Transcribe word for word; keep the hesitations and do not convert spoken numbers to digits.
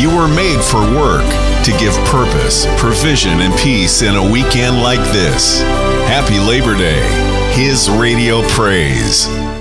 You were made for work, to give purpose, provision, and peace in a weekend like this. Happy Labor Day. His Radio Praise.